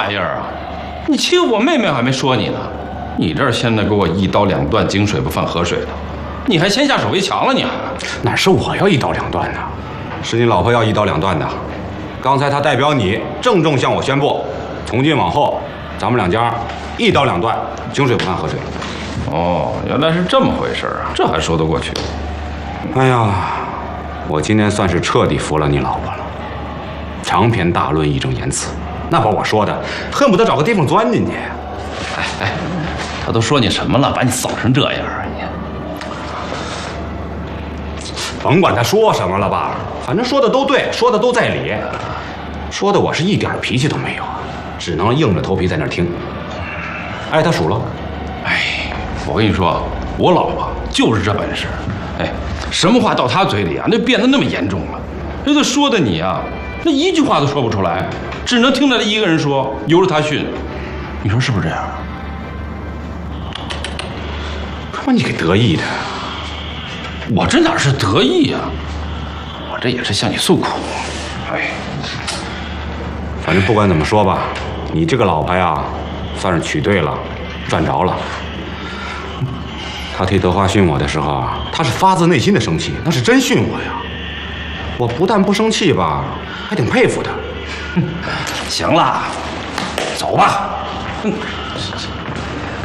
玩意儿啊？你欺负我妹妹还没说你呢，你这儿现在给我一刀两断，井水不犯河水的，你还先下手为强了你还？ 哪是我要一刀两断的，是你老婆要一刀两断的。刚才她代表你郑重向我宣布，从今往后咱们两家一刀两断，井水不犯河水。 哦，原来是这么回事啊，这还说得过去。 哎呀，我今天算是彻底服了你老婆了，长篇大论，义正言辞，那把我说的恨不得找个地方钻进去。 哎，他都说你什么了，把你扫成这样啊你？ 甭管他说什么了吧，反正说的都对，说的都在理，说的我是一点脾气都没有，只能硬着头皮在那儿听。挨他数落。 哎，我跟你说，我老婆就是这本事。哎，什么话到她嘴里啊，那变得那么严重了。那都说的你啊，那一句话都说不出来，只能听着他一个人说，由着他训。你说是不是这样？ 把你给得意的。 我这哪是得意啊，我这也是向你诉苦。哎， 反正不管怎么说吧，你这个老婆呀，算是娶对了，赚着了。他替德华训我的时候啊，他是发自内心的生气，那是真训我呀。我不但不生气吧，还挺佩服他。 行了，走吧。